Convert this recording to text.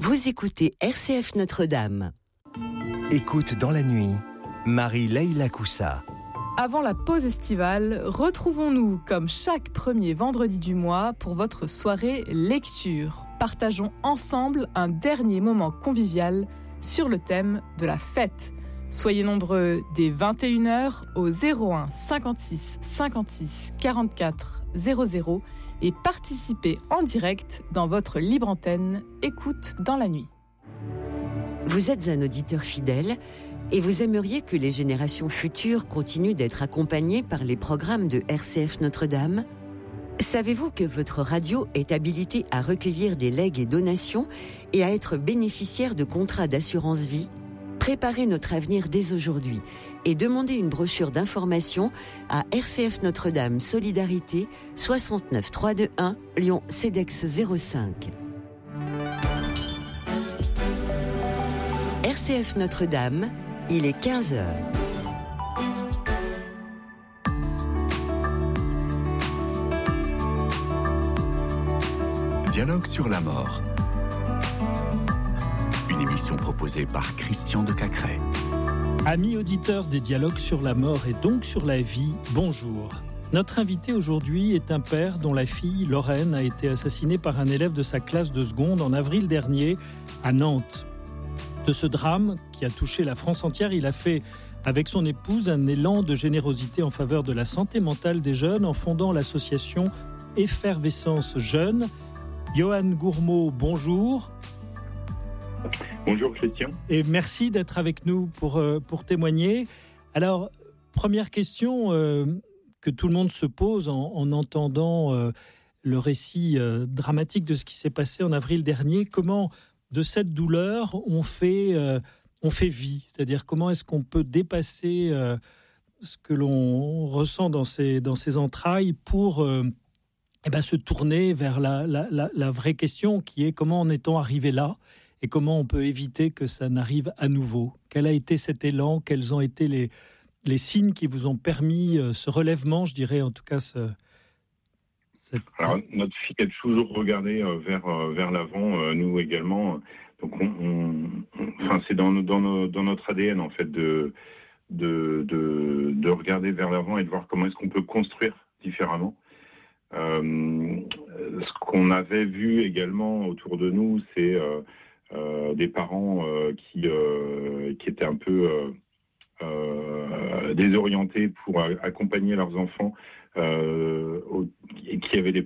Vous écoutez RCF Notre-Dame. Écoute dans la nuit, Marie-Leila Coussa. Avant la pause estivale, retrouvons-nous comme chaque premier vendredi du mois pour votre soirée lecture. Partageons ensemble un dernier moment convivial sur le thème de la fête. Soyez nombreux dès 21h au 01 56 56 44 00 et participez en direct dans votre libre antenne Écoute dans la nuit. Vous êtes un auditeur fidèle et vous aimeriez que les générations futures continuent d'être accompagnées par les programmes de RCF Notre-Dame ? Savez-vous que votre radio est habilitée à recueillir des legs et donations et à être bénéficiaire de contrats d'assurance vie ? Préparez notre avenir dès aujourd'hui et demandez une brochure d'information à RCF Notre-Dame Solidarité 69 321 Lyon CEDEX 05. RCF Notre-Dame, il est 15h. Dialogue sur la mort. Une émission proposée par Christian de Cacré. Amis auditeurs des Dialogues sur la mort et donc sur la vie, bonjour. Notre invité aujourd'hui est un père dont la fille, Lorraine, a été assassinée par un élève de sa classe de seconde en avril dernier à Nantes. De ce drame qui a touché la France entière, il a fait avec son épouse un élan de générosité en faveur de la santé mentale des jeunes en fondant l'association Effervescence Jeunes. Johan Gourmaud, bonjour. Bonjour Christian. Et merci d'être avec nous pour témoigner. Alors, première question que tout le monde se pose en entendant le récit dramatique de ce qui s'est passé en avril dernier. Comment, de cette douleur, on fait vie ? C'est-à-dire, comment est-ce qu'on peut dépasser ce que l'on ressent dans ses entrailles pour se tourner vers la vraie question qui est comment en est-on arrivé là ? Et comment on peut éviter que ça n'arrive à nouveau ? Quel a été cet élan ? Quels ont été les signes qui vous ont permis ce relèvement, je dirais, en tout cas Alors, notre fille a toujours regardé vers l'avant, nous également. Donc, c'est dans notre ADN, en fait, de regarder vers l'avant et de voir comment est-ce qu'on peut construire différemment. Ce qu'on avait vu également autour de nous, c'est des parents qui étaient un peu désorientés pour accompagner leurs enfants et qui avaient des